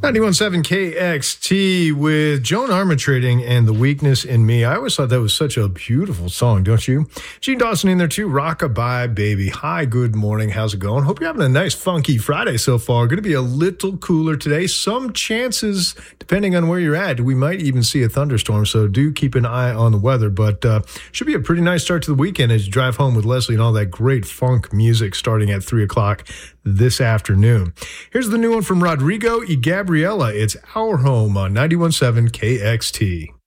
91.7 KXT with Joan Armatrading and The Weakness in Me. I always thought that was such a beautiful song, don't you? Gene Dawson in there too. Rockabye Baby. Hi, good morning. How's it going? Hope you're having a nice funky Friday so far. Going to be a little cooler today. Some chances, depending on where you're at, we might even see a thunderstorm. So do keep an eye on the weather. But should be a pretty nice start to the weekend as you drive home with Leslie and all that great funk music starting at 3 o'clock this afternoon. Here's the new one from Rodrigo y Gabriela. It's Our Home on 91.7 KXT.